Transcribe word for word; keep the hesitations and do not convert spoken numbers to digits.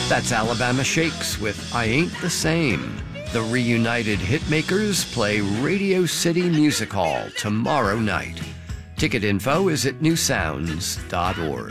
That's Alabama Shakes with I Ain't the Same. The reunited Hitmakers play Radio City Music Hall tomorrow night. Ticket info is at new sounds dot org.